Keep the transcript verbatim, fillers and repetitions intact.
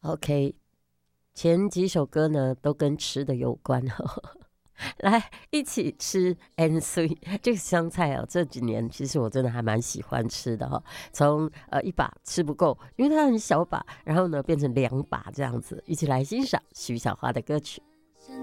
OK，前几首歌呢都跟吃的有关来一起吃 and sweet 这个香菜哦，这几年其实我真的还蛮喜欢吃的哈。从呃一把吃不够，因为它很小把，然后呢变成两把这样子，一起来欣赏徐小花的歌曲。